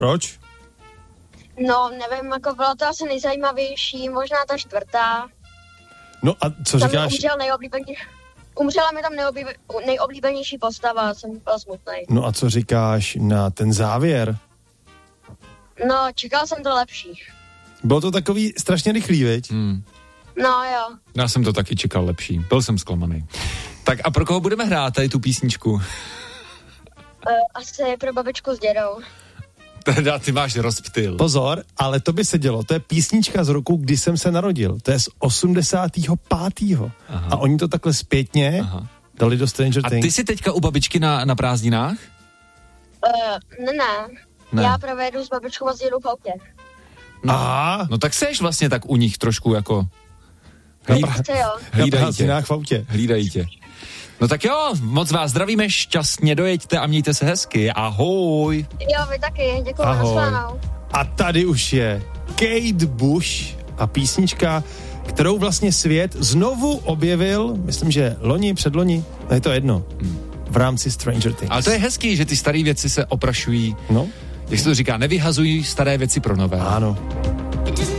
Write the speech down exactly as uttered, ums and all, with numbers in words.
Proč? No, nevím, jako bylo to asi nejzajímavější, možná ta čtvrtá. No a co tam říkáš? Umřel nejoblíbenější, umřela mi tam nejoblíbe, nejoblíbenější postava, jsem byl smutný. No a co říkáš na ten závěr? No, čekal jsem to lepší. Bylo to takový strašně rychlý, viď? Hmm. No jo. Já jsem to taky čekal lepší. Byl jsem zklamaný. Tak a pro koho budeme hrát tady tu písničku? Uh, asi pro babičku s dědou. Teda ty máš rozptyl. Pozor, ale to by se dělo. To je písnička z roku, kdy jsem se narodil. To je z osmdesátého pátého Aha. A oni to takhle zpětně Aha. dali do Stranger A Things. ty jsi teďka u babičky na, na prázdninách? Uh, ne, ne, Ne. Já provedu s babičkou a s dědou v autě. No, Aha. no tak seš vlastně tak u nich trošku jako... Hlíd... Co jo? Na Hlídají tě. prázdninách v autě. Hlídají tě. No tak jo, moc vás zdravíme, šťastně dojeďte a mějte se hezky. Ahoj. Jo, vy taky, děkuji, Ahoj. nashledanou. A tady už je Kate Bush a písnička, kterou vlastně svět znovu objevil, myslím, že loni, předloni, no je to jedno, v rámci Stranger Things. Ale to je hezký, že ty staré věci se oprašují. No, Jak se to říká, nevyhazují staré věci pro nové. ano.